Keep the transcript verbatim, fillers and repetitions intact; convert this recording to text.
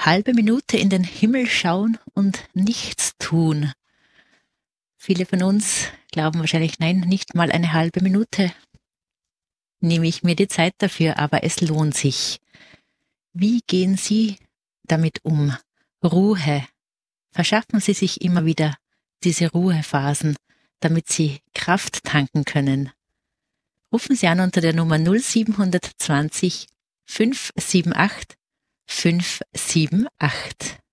halbe Minute in den Himmel schauen und nichts tun. Viele von uns glauben wahrscheinlich, nein, nicht mal eine halbe Minute nehme ich mir die Zeit dafür, aber es lohnt sich. Wie gehen Sie damit um? Ruhe. Verschaffen Sie sich immer wieder diese Ruhephasen, damit Sie Kraft tanken können. Rufen Sie an unter der Nummer null sieben zwei null fünf sieben acht fünf sieben acht.